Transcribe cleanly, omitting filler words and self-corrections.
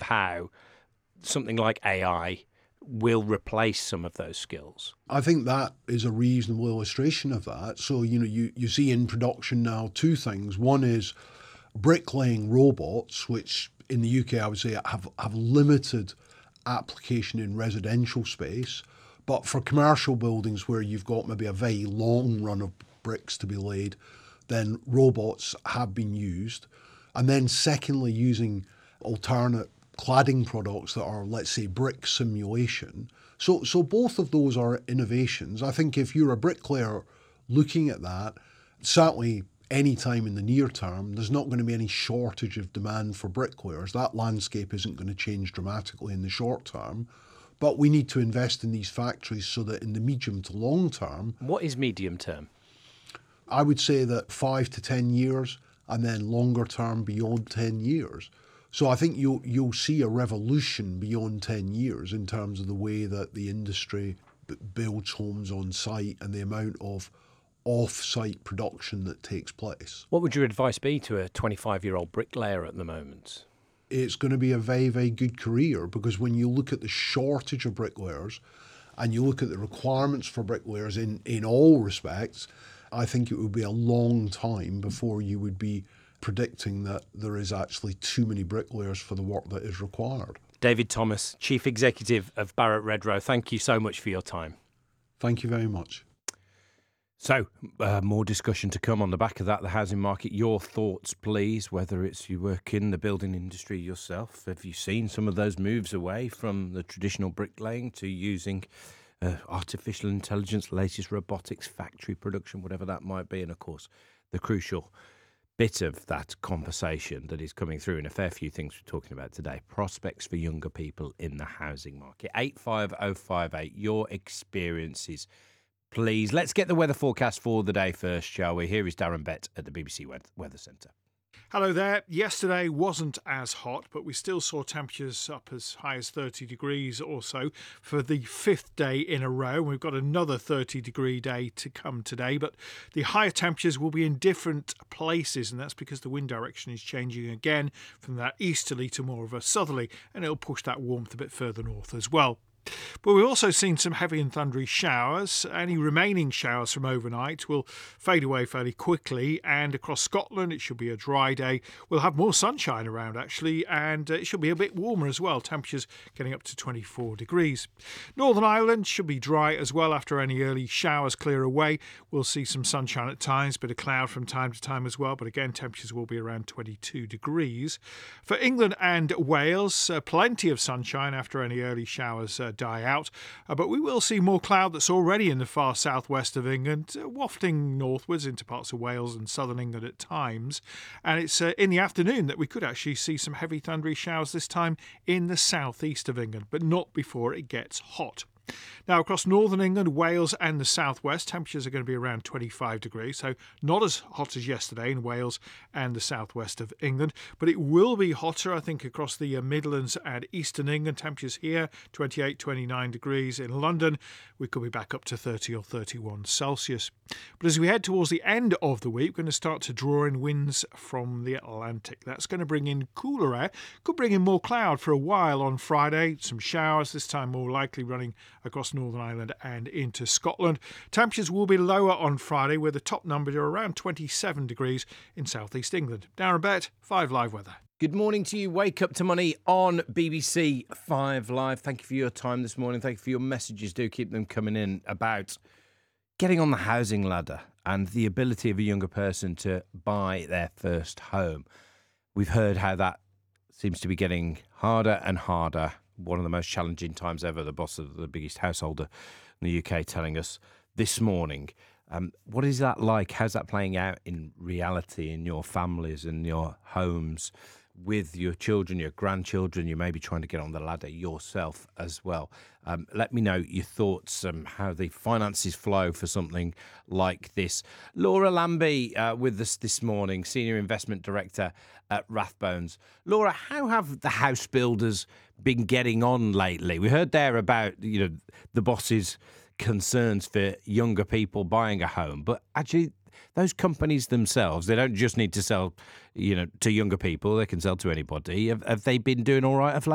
how something like AI will replace some of those skills? I think that is a reasonable illustration of that. So, you see in production now two things. One is bricklaying robots, which in the UK I would say have limited application in residential space. But for commercial buildings where you've got maybe a very long run of bricks to be laid, then robots have been used. And then secondly, using alternate cladding products that are, let's say, brick simulation. So both of those are innovations. I think if you're a bricklayer looking at that, certainly any time in the near term, there's not going to be any shortage of demand for bricklayers. That landscape isn't going to change dramatically in the short term. But we need to invest in these factories so that in the medium to long term... What is medium term? I would say that 5 to 10 years, and then longer term beyond 10 years. So I think you'll see a revolution beyond 10 years in terms of the way that the industry builds homes on site and the amount of off-site production that takes place. What would your advice be to a 25-year-old bricklayer at the moment? It's going to be a very, very good career, because when you look at the shortage of bricklayers and you look at the requirements for bricklayers in all respects, I think it would be a long time before you would be predicting that there is actually too many bricklayers for the work that is required. David Thomas, Chief Executive of Barratt Redrow, thank you so much for your time. Thank you very much. So, more discussion to come on the back of that, the housing market. Your thoughts, please, whether it's you work in the building industry yourself. Have you seen some of those moves away from the traditional bricklaying to using artificial intelligence, latest robotics, factory production, whatever that might be? And, of course, the crucial bit of that conversation that is coming through in a fair few things we're talking about today, prospects for younger people in the housing market. 85058, your experiences, please. Let's get the weather forecast for the day first, shall we? Here is Darren Bett at the BBC Weather Centre. Hello there. Yesterday wasn't as hot, but we still saw temperatures up as high as 30 degrees or so for the fifth day in a row. We've got another 30-degree day to come today, but the higher temperatures will be in different places, and that's because the wind direction is changing again from that easterly to more of a southerly, and it'll push that warmth a bit further north as well. But we've also seen some heavy and thundery showers. Any remaining showers from overnight will fade away fairly quickly, and across Scotland it should be a dry day. We'll have more sunshine around actually, and it should be a bit warmer as well, temperatures getting up to 24 degrees. Northern Ireland should be dry as well after any early showers clear away. We'll see some sunshine at times, bit of cloud from time to time as well, but again temperatures will be around 22 degrees. For England and Wales, plenty of sunshine after any early showers die out, but we will see more cloud that's already in the far southwest of England, wafting northwards into parts of Wales and southern England at times, and it's in the afternoon that we could actually see some heavy thundery showers, this time in the southeast of England, but not before it gets hot. Now, across northern England, Wales and the southwest, temperatures are going to be around 25 degrees, so not as hot as yesterday in Wales and the southwest of England, but it will be hotter, I think, across the Midlands and eastern England. Temperatures here, 28, 29 degrees. In London, we could be back up to 30 or 31 Celsius. But as we head towards the end of the week, we're going to start to draw in winds from the Atlantic. That's going to bring in cooler air, could bring in more cloud for a while on Friday, some showers, this time more likely running across Northern Ireland and into Scotland. Temperatures will be lower on Friday, where the top numbers are around 27 degrees in southeast England. Darren Bett, 5 Live Weather. Good morning to you. Wake Up to Money on BBC 5 Live. Thank you for your time this morning. Thank you for your messages. Do keep them coming in about getting on the housing ladder and the ability of a younger person to buy their first home. We've heard how that seems to be getting harder and harder. One of the most challenging times ever, the boss of the biggest householder in the UK telling us this morning. What is that like? How's that playing out in reality in your families and your homes with your children, your grandchildren? You may be trying to get on the ladder yourself as well. Let me know your thoughts, how the finances flow for something like this. Laura Lambie with us this morning, Senior Investment Director at Rathbones. Laura, how have the house builders been getting on lately? We heard there about, the boss's concerns for younger people buying a home, but actually those companies themselves, they don't just need to sell, to younger people, they can sell to anybody. Have they been doing all right of late?